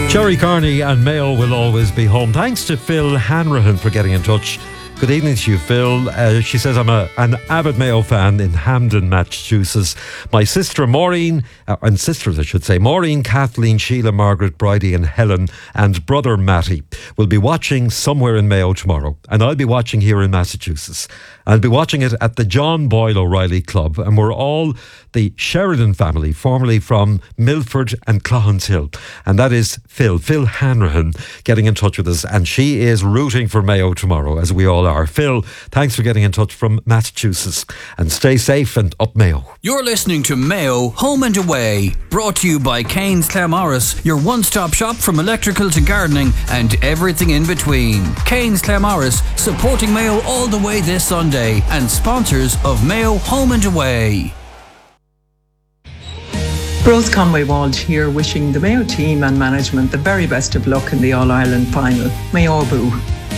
Jerry Carney and Mayo will always be home. Thanks to Phil Hanrahan for getting in touch. Good evening to you, Phil. She says, I'm an avid Mayo fan in Hampden, Massachusetts. My sister Maureen, and sisters I should say, Maureen, Kathleen, Sheila, Margaret, Bridie and Helen and brother Matty will be watching somewhere in Mayo tomorrow. And I'll be watching here in Massachusetts. I'll be watching it at the John Boyle O'Reilly Club. And we're all the Sheridan family, formerly from Milford and Clohans Hill. And that is Phil Hanrahan, getting in touch with us. And she is rooting for Mayo tomorrow, as we all are. Phil, thanks for getting in touch from Massachusetts. And stay safe and up Mayo. You're listening to Mayo Home and Away, brought to you by Kane's Claremorris, your one-stop shop from electrical to gardening and everything in between. Kane's Claremorris, supporting Mayo all the way this Sunday, and sponsors of Mayo Home and Away. Rose Conway Walsh here, wishing the Mayo team and management the very best of luck in the All-Ireland final. Mayo Boo.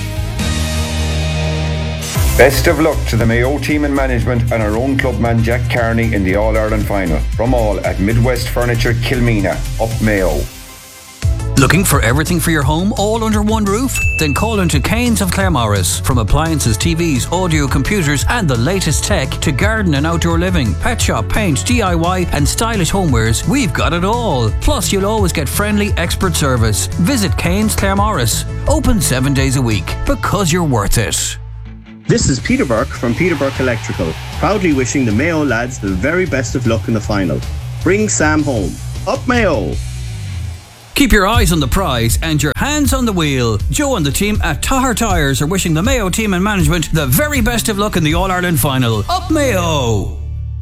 Best of luck to the Mayo team and management and our own clubman Jack Carney in the All-Ireland final. From all at Midwest Furniture, Kilmena, up Mayo. Looking for everything for your home all under one roof? Then call into Kane's of Claremorris. From appliances, TVs, audio, computers and the latest tech to garden and outdoor living, pet shop, paint, DIY and stylish homewares, we've got it all. Plus you'll always get friendly expert service. Visit Kane's Claremorris. Open 7 days a week because you're worth it. This is Peter Burke from Peter Burke Electrical, proudly wishing the Mayo lads the very best of luck in the final. Bring Sam home. Up Mayo! Keep your eyes on the prize and your hands on the wheel. Joe and the team at Tahar Tyres are wishing the Mayo team and management the very best of luck in the All-Ireland final. Up Mayo!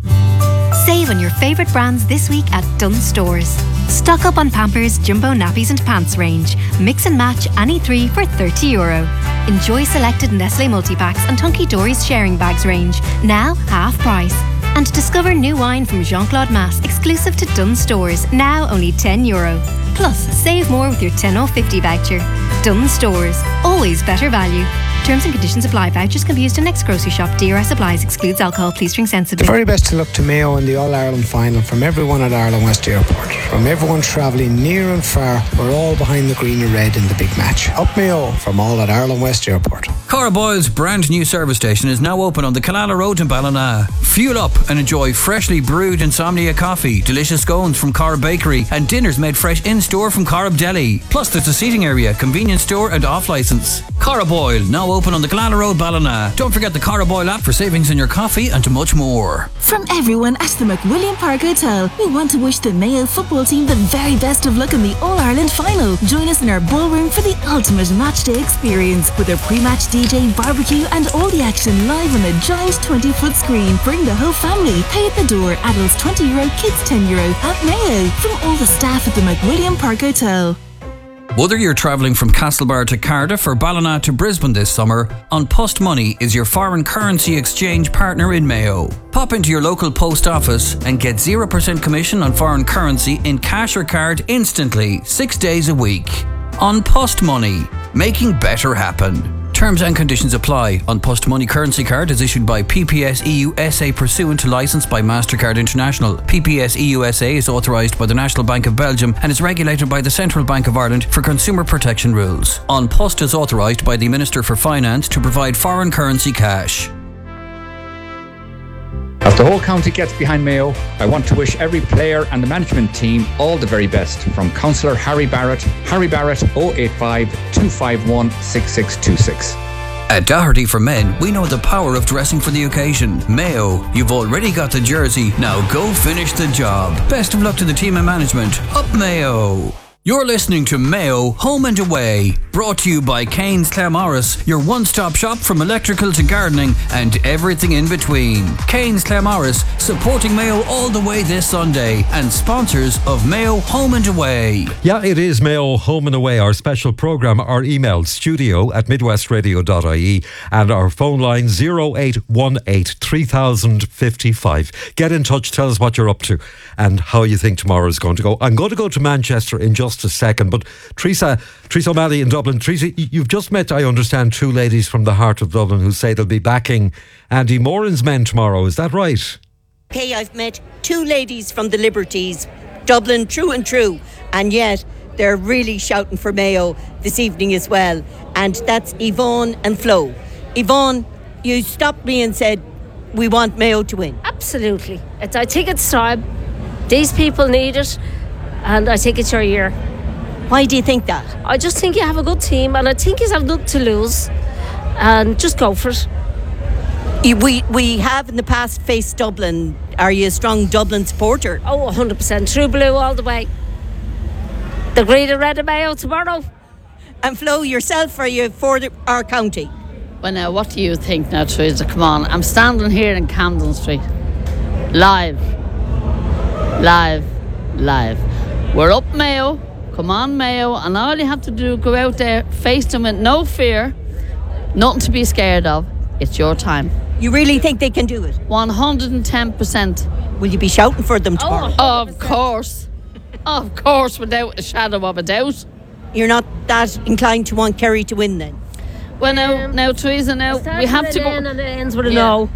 Save on your favourite brands this week at Dunn Stores. Stock up on Pampers, Jumbo nappies and pants range. Mix and match any three for €30. Enjoy selected Nestle multi-packs and Hunky Dory's sharing bags range. Now half price. And discover new wine from Jean-Claude Masse, exclusive to Dunn Stores. Now only €10. Plus, save more with your 10 off 50 voucher. Dunn Stores. Always better value. Terms and conditions apply. Vouchers can be used in next grocery shop. DRS applies. Excludes alcohol. Please drink sensibly. The very best of luck to Mayo in the All-Ireland final from everyone at Ireland West Airport. From everyone travelling near and far, we're all behind the green and red in the big match. Up Mayo from all at Ireland West Airport. Cara Boyle's brand new service station is now open on the Killala Road in Ballina. Fuel up and enjoy freshly brewed Insomnia coffee, delicious scones from Cara Bakery and dinners made fresh in-store from Corrib Deli. Plus there's a seating area, convenience store and off-licence. Cara Boyle, now open on the Killala Road, Ballina. Don't forget the Cara Boyle app for savings in your coffee and much more. From everyone at the McWilliam Park Hotel, we want to wish the Mayo football team the very best of luck in the All-Ireland final. Join us in our ballroom for the ultimate matchday experience with our pre-match DJ, barbecue and all the action live on a giant 20-foot screen. Bring the whole family. Pay at the door. Adults €20, kids €10 at Mayo. From all the staff at the McWilliam Park Hotel. Whether you're travelling from Castlebar to Cardiff or Ballina to Brisbane this summer, An Post Money is your foreign currency exchange partner in Mayo. Pop into your local post office and get 0% commission on foreign currency in cash or card instantly, 6 days a week. An Post Money, making better happen. Terms and conditions apply. An Post Money currency card is issued by PPS EU SA pursuant to licence by MasterCard International. PPS EU SA is authorised by the National Bank of Belgium and is regulated by the Central Bank of Ireland for consumer protection rules. An Post is authorised by the Minister for Finance to provide foreign currency cash. As the whole county gets behind Mayo, I want to wish every player and the management team all the very best. From Councillor Harry Barrett 085 251 6626. At Doherty for Men, we know the power of dressing for the occasion. Mayo, you've already got the jersey, now go finish the job. Best of luck to the team and management. Up Mayo! You're listening to Mayo Home and Away, brought to you by Kane's Claremorris, your one-stop shop from electrical to gardening and everything in between. Kane's Claremorris, supporting Mayo all the way this Sunday and sponsors of Mayo Home and Away. Yeah, it is Mayo Home and Away, our special programme. Our email, studio@midwestradio.ie, and our phone line 0818 3055. Get in touch, tell us what you're up to and how you think tomorrow is going to go. I'm going to go to Manchester in just a second, but Teresa O'Malley in Dublin. Teresa, you've just met, I understand, two ladies from the heart of Dublin who say they'll be backing Andy Moran's men tomorrow. Is that right? Okay, I've met two ladies from the Liberties, Dublin, true and true, and yet they're really shouting for Mayo this evening as well, and that's Yvonne and Flo. Yvonne, you stopped me and said we want Mayo to win. Absolutely. I think it's time. These people need it, and I think it's your year. Why do you think that? I just think you have a good team, and I think you have nothing to lose, and just go for it. We have in the past faced Dublin. Are you a strong Dublin supporter? Oh, 100%. True blue all the way. The green and red of Mayo tomorrow. And Flo, yourself, are you for our county? Well, now, what do you think now, Teresa? Come on, I'm standing here in Camden Street. Live. We're up Mayo. Come on, Mayo. And all you have to do, go out there, face them with no fear. Nothing to be scared of. It's your time. You really think they can do it? 110%. Will you be shouting for them tomorrow? Oh, of course. Of course, without a shadow of a doubt. You're not that inclined to want Kerry to win then? Well, now, Teresa, we have to go. N and it ends with an O.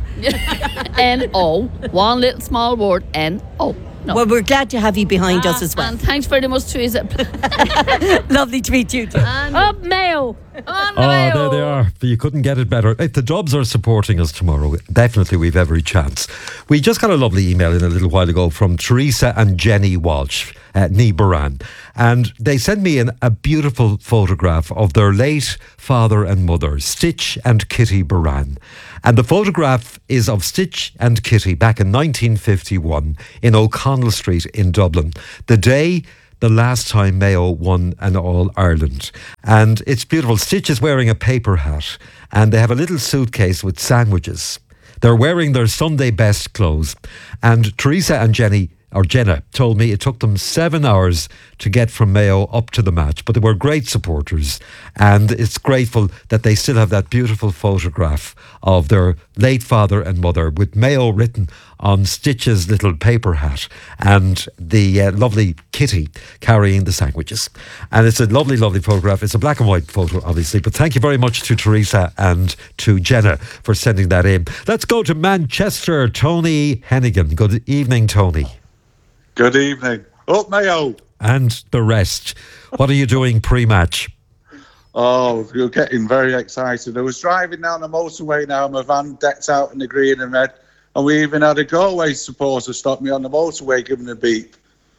N-O. One little small word, N-O. No. Well, we're glad to have you behind us as well. And thanks very much, Teresa. Lovely to meet you too. Up Mayo. There they are. You couldn't get it better. If the Dubs are supporting us tomorrow, definitely we've every chance. We just got a lovely email in a little while ago from Teresa and Jenny Walsh at Nee Baran, and they sent me in a beautiful photograph of their late father and mother, Stitch and Kitty Baran. And the photograph is of Stitch and Kitty back in 1951 in O'Connell Street in Dublin, the day the last time Mayo won an All-Ireland. And it's beautiful. Stitch is wearing a paper hat, and they have a little suitcase with sandwiches. They're wearing their Sunday best clothes. And Teresa and Jenna told me it took them 7 hours to get from Mayo up to the match, but they were great supporters, and it's grateful that they still have that beautiful photograph of their late father and mother with Mayo written on Stitch's little paper hat and the lovely Kitty carrying the sandwiches. And it's a lovely, lovely photograph. It's a black and white photo, obviously, but thank you very much to Teresa and to Jenna for sending that in. Let's go to Manchester. Tony Hennigan. Good evening, Tony. Good evening. Up Mayo. And the rest. What are you doing pre-match? Oh, you're getting very excited. I was driving down the motorway now, my van decked out in the green and red, and we even had a Galway supporter stop me on the motorway giving a beep.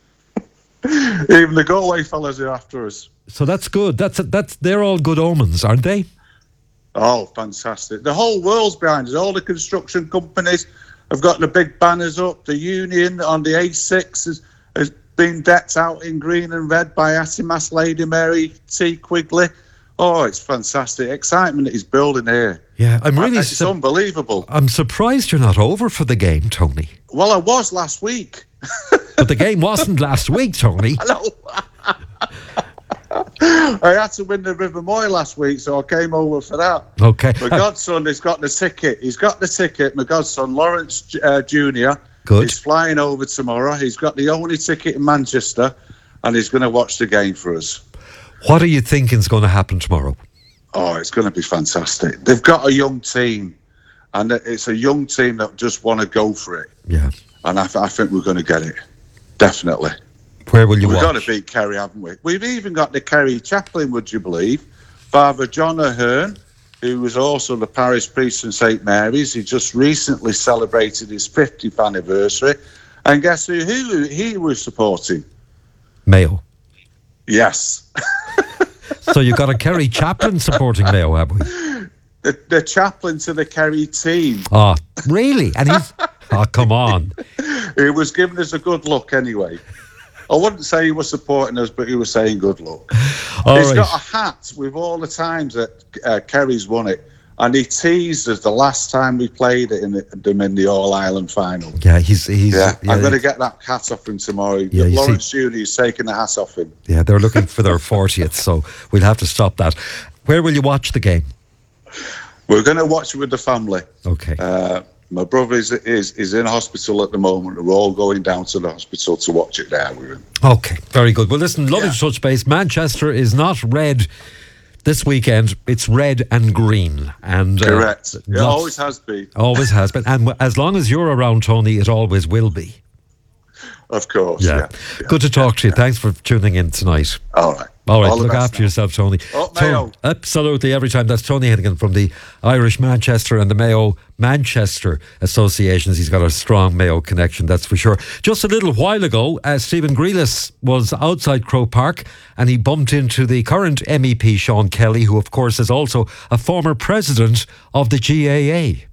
Even the Galway fellas are after us. So that's good. They're all good omens, aren't they? Oh, fantastic. The whole world's behind us. All the construction companies have got the big banners up. The Union on the A6 has been decked out in green and red by Atimas Lady Mary T. Quigley. Oh, it's fantastic. Excitement is building here. Yeah, it's unbelievable. I'm surprised you're not over for the game, Tony. Well, I was last week. But the game wasn't last week, Tony. Hello. I had to win the River Moy last week, so I came over for that. Okay. My godson has got the ticket. He's got the ticket. My godson, Lawrence Jr., is flying over tomorrow. He's got the only ticket in Manchester, and he's going to watch the game for us. What are you thinking is going to happen tomorrow? Oh, it's going to be fantastic. They've got a young team, and it's a young team that just want to go for it. Yeah. And I think we're going to get it. Definitely. Where will you watch? We've got to beat Kerry, haven't we? We've even got the Kerry chaplain, would you believe? Father John Ahern, who was also the parish priest in St Mary's. He just recently celebrated his 50th anniversary. And guess who he was supporting? Mayo. Yes. So you've got a Kerry chaplain supporting Mayo, have we? The chaplain to the Kerry team. Oh, really? And he's... Oh, come on. He was giving us a good look anyway. I wouldn't say he was supporting us, but he was saying good luck. He's got a hat with all the times that Kerry's won it, and he teased us the last time we played it in the All-Ireland final. Yeah, he's I'm going to get that hat off him tomorrow. Yeah, Lawrence Jr. is taking the hat off him. Yeah, they're looking for their 40th, so we'll have to stop that. Where will you watch the game? We're going to watch it with the family. Okay. My brother is in hospital at the moment. We're all going down to the hospital to watch it there with him. Okay, very good. Well, listen, lovely to touch base. Manchester is not red this weekend. It's red and green. And correct. It always has been. Always has been. And as long as you're around, Tony, it always will be. Of course, Yeah. Good to talk to you. Thanks for tuning in tonight. All right. All right, All the look best after now. yourself, Tony. Mayo. Absolutely, every time. That's Tony Hennigan from the Irish Manchester and the Mayo Manchester Associations. He's got a strong Mayo connection, that's for sure. Just a little while ago, Stephen Grealish was outside Croke Park and he bumped into the current MEP, Sean Kelly, who of course is also a former president of the GAA.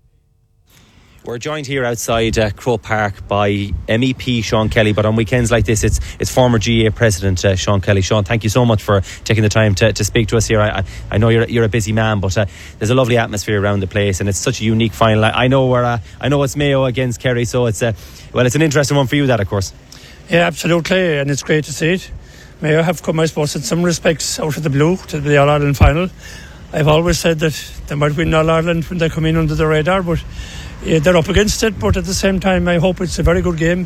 We're joined here outside Croke Park by MEP Sean Kelly, but on weekends like this it's former GAA President Sean Kelly. Sean, thank you so much for taking the time to speak to us here. I know you're a busy man, but there's a lovely atmosphere around the place and it's such a unique final. I know it's Mayo against Kerry, so it's an interesting one for you, that of course. Yeah, absolutely, and it's great to see it. Mayo have come, I suppose, in some respects out of the blue to the All-Ireland final. I've always said that they might win All-Ireland when they come in under the radar, but they're up against it. But at the same time, I hope it's a very good game.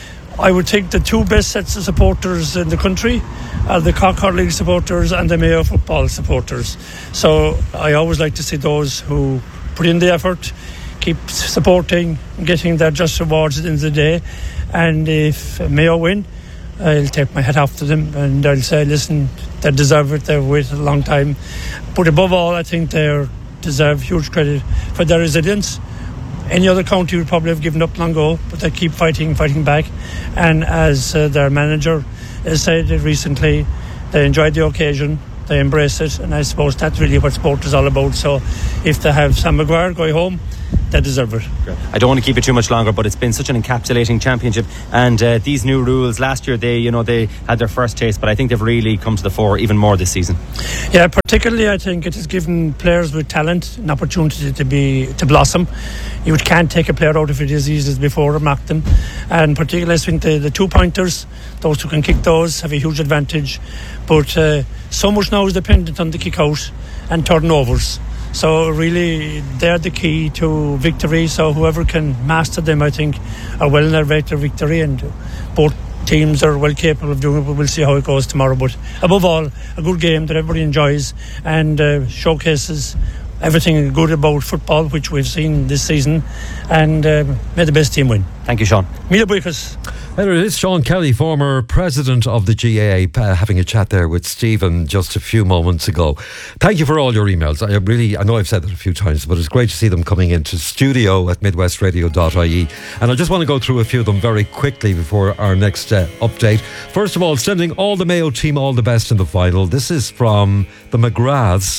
I would think the two best sets of supporters in the country are the Cork Hurling supporters and the Mayo football supporters. So I always like to see those who put in the effort, keep supporting, getting their just rewards at the end of the day. And if Mayo win, I'll take my hat off to them and I'll say, listen, they deserve it. They've waited a long time. But above all, I think they deserve huge credit for their resilience. Any other county would probably have given up long ago, but they keep fighting back. And as their manager has said recently, they enjoyed the occasion, they embrace it, and I suppose that's really what sport is all about. So if they have Sam Maguire going home, they deserve it. I don't want to keep it too much longer, but it's been such an encapsulating championship, and these new rules last year they had their first taste, but I think they've really come to the fore even more this season. Yeah, particularly I think it has given players with talent an opportunity to blossom. You can't take a player out of it as easy as before or mark them, and particularly I think the 2-pointers, those who can kick those, have a huge advantage. But so much now is dependent on the kick out and turnovers. So really they're the key to victory. So whoever can master them, I think, are well in their way to victory, and both teams are well capable of doing it. We'll see how it goes tomorrow. But above all, a good game that everybody enjoys and showcases everything good about football, which we've seen this season, and may the best team win. Thank you, Sean. Mila Buikas. There it is, Sean Kelly, former president of the GAA, having a chat there with Stephen just a few moments ago. Thank you for all your emails. I know I've said it a few times, but it's great to see them coming into studio at midwestradio.ie. And I just want to go through a few of them very quickly before our next update. First of all, sending all the Mayo team all the best in the final. This is from the McGraths.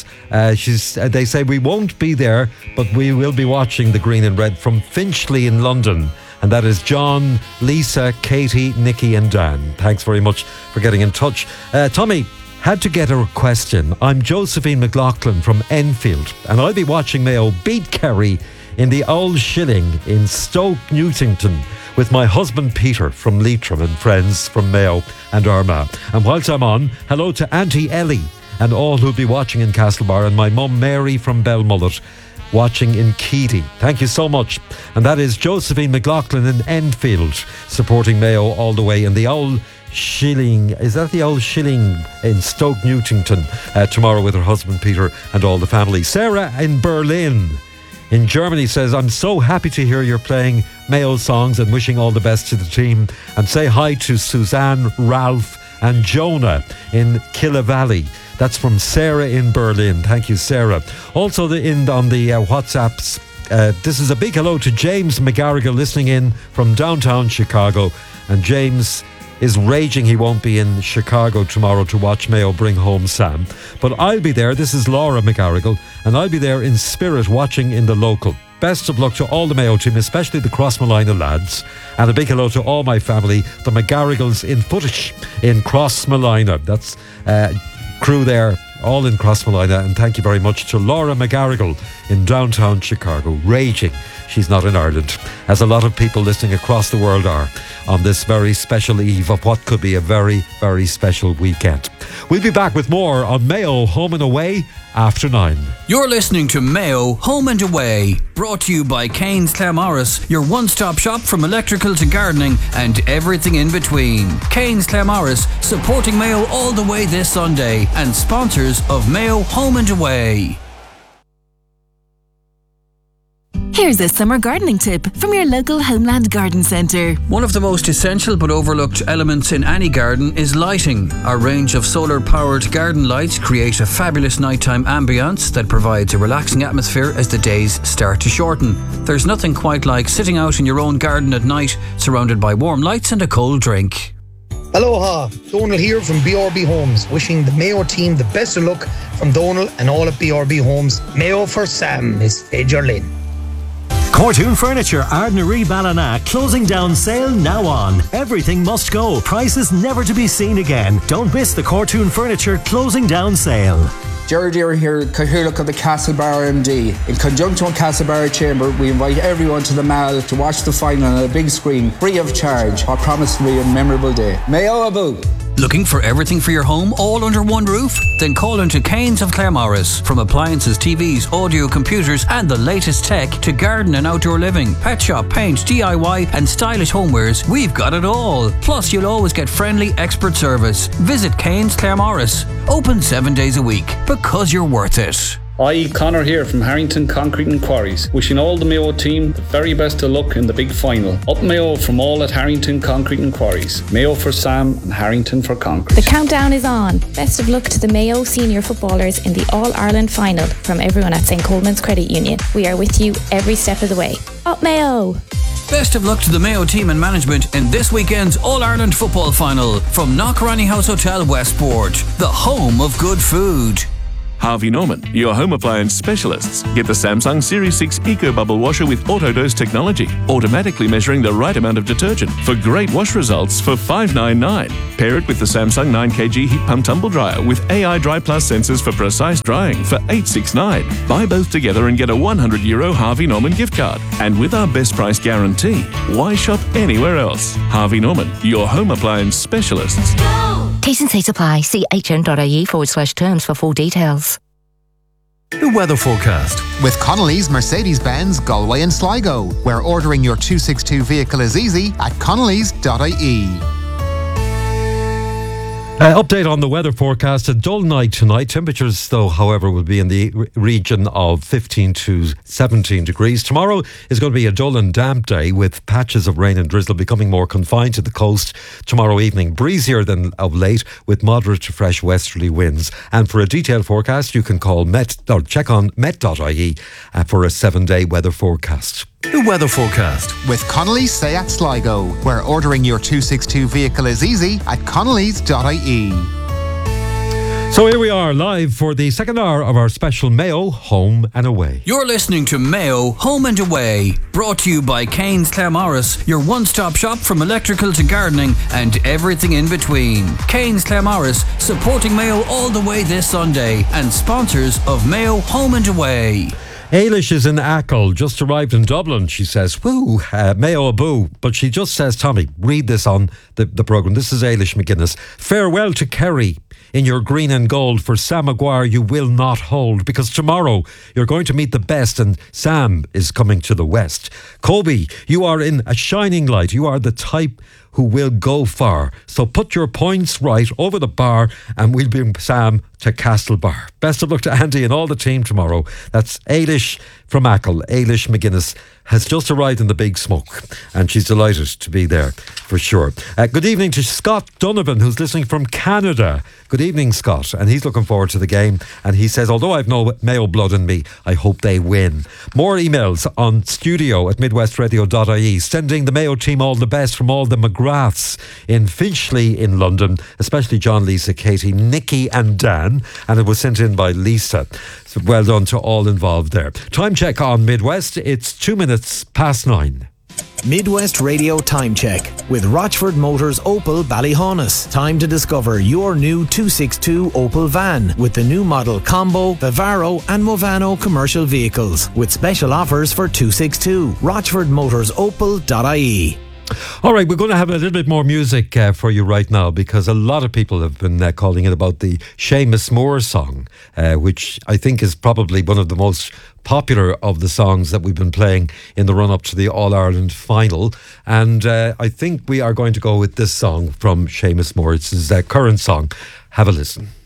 They say, we won't be there, but we will be watching the green and red from Finchley in London. And that is John, Lisa, Katie, Nikki and Dan. Thanks very much for getting in touch. Tommy, had to get a request in. I'm Josephine McLaughlin from Enfield, and I'll be watching Mayo beat Kerry in the Old Shilling in Stoke Newington with my husband Peter from Leitrim and friends from Mayo and Armagh. And whilst I'm on, hello to Auntie Ellie and all who'll be watching in Castlebar, and my mum Mary from Belmullet watching in Keady. Thank you so much. And that is Josephine McLaughlin in Enfield, supporting Mayo all the way in the Old Shilling. Is that the Old Shilling in Stoke Newington tomorrow with her husband Peter and all the family. Sarah in Berlin in Germany says, I'm so happy to hear you're playing Mayo songs and wishing all the best to the team, and say hi to Suzanne, Ralph and Jonah in Killavalley. That's from Sarah in Berlin. Thank you, Sarah. Also on the WhatsApps, this is a big hello to James McGarrigle listening in from downtown Chicago. And James is raging he won't be in Chicago tomorrow to watch Mayo bring home Sam. But I'll be there. This is Laura McGarrigle, and I'll be there in spirit watching in the local. Best of luck to all the Mayo team, especially the Crossmolina lads. And a big hello to all my family, the McGarrigles in Footish in Crossmolina. That's crew there, all in Crossmolina. And thank you very much to Laura McGarrigle in downtown Chicago, raging she's not in Ireland, as a lot of people listening across the world are on this very special eve of what could be a very, very special weekend. We'll be back with more on Mayo Home and Away after 9. You're listening to Mayo Home and Away, brought to you by Kane's Claremorris, your one-stop shop from electrical to gardening and everything in between. Kane's Claremorris, supporting Mayo all the way this Sunday, and sponsors of Mayo Home and Away. Here's a summer gardening tip from your local Homeland Garden Centre. One of the most essential but overlooked elements in any garden is lighting. Our range of solar-powered garden lights create a fabulous nighttime ambience that provides a relaxing atmosphere as the days start to shorten. There's nothing quite like sitting out in your own garden at night, surrounded by warm lights and a cold drink. Aloha, Donal here from BRB Homes, wishing the Mayo team the best of luck from Donal and all at BRB Homes. Mayo for Sam is Fager Lynn. Cortoon Furniture, Ardnaree Ballina, closing down sale now on. Everything must go. Prices never to be seen again. Don't miss the Cortoon Furniture closing down sale. Gerard Deere here, Cathaoirleach of the Castlebar MD. In conjunction with Castlebar Chamber, we invite everyone to the Mall to watch the final on a big screen, free of charge. What promised to be a memorable day. Mayo Abu! Looking for everything for your home all under one roof? Then call into Cairns of Claremorris. From appliances, TVs, audio, computers and the latest tech to garden and outdoor living, pet shop, paint, DIY and stylish homewares, we've got it all. Plus you'll always get friendly expert service. Visit Cairns Claremorris. Open 7 days a week because you're worth it. Hi, Connor here from Harrington Concrete and Quarries, wishing all the Mayo team the very best of luck in the big final. Up Mayo from all at Harrington Concrete and Quarries. Mayo for Sam and Harrington for Concrete. The countdown is on. Best of luck to the Mayo senior footballers in the All-Ireland final from everyone at St. Coleman's Credit Union. We are with you every step of the way. Up Mayo! Best of luck to the Mayo team and management in this weekend's All-Ireland football final from Knockranny House Hotel Westport, the home of good food. Harvey Norman, your home appliance specialists. Get the Samsung Series 6 Eco Bubble Washer with Autodose technology, automatically measuring the right amount of detergent for great wash results for $599. Pair it with the Samsung 9kg Heat Pump Tumble Dryer with AI Dry Plus sensors for precise drying for $869. Buy both together and get a €100 Harvey Norman gift card. And with our best price guarantee, why shop anywhere else? Harvey Norman, your home appliance specialists. T's and C's apply. See hn.ie/terms for full details. The weather forecast with Connolly's Mercedes-Benz Galway and Sligo, where ordering your 262 vehicle is easy at connolly's.ie. Update on the weather forecast. A dull night tonight. Temperatures, though, however, will be in the region of 15 to 17 degrees. Tomorrow is going to be a dull and damp day with patches of rain and drizzle becoming more confined to the coast tomorrow evening. Breezier than of late with moderate to fresh westerly winds. And for a detailed forecast, you can call Met or check on met.ie for a 7-day weather forecast. The weather forecast with Connolly's Seat Sligo, where ordering your 262 vehicle is easy at connolly's.ie. So here we are live for the second hour of our special Mayo Home and Away. You're listening to Mayo Home and Away, brought to you by Cairns Claremorris, your one-stop shop from electrical to gardening and everything in between. Cairns Claremorris, supporting Mayo all the way this Sunday and sponsors of Mayo Home and Away. Ailish is in Achill, just arrived in Dublin. She says, woo, Mayo Abu. But she just says, Tommy, read this on the programme. This is Ailish McGuinness. Farewell to Kerry. In your green and gold, for Sam Maguire you will not hold, because tomorrow you're going to meet the best and Sam is coming to the west. Kobe, you are in a shining light. You are the type who will go far. So put your points right over the bar and we'll bring Sam to Castlebar. Best of luck to Andy and all the team tomorrow. That's Ailish from Achill. Ailish McGuinness has just arrived in the Big Smoke and she's delighted to be there for sure. Good evening to Scott Donovan, who's listening from Canada. Good evening, Scott. And he's looking forward to the game. And he says, although I've no Mayo blood in me, I hope they win. More emails on studio@midwestradio.ie, sending the Mayo team all the best from all the McGraths in Finchley in London, especially John, Lisa, Katie, Nikki and Dan. And it was sent in by Lisa. So well done to all involved there. Time check on Midwest. It's 2 minutes past 9. Midwest Radio Time Check with Rochford Motors Opel Ballyhaunis. Time to discover your new 262 Opel van with the new model Combo, Vivaro and Movano commercial vehicles with special offers for 262. RochfordMotorsOpel.ie. All right, we're going to have a little bit more music for you right now, because a lot of people have been calling in about the Seamus Moore song, which I think is probably one of the most popular of the songs that we've been playing in the run-up to the All-Ireland final. And I think we are going to go with this song from Seamus Moore. It's his current song. Have a listen.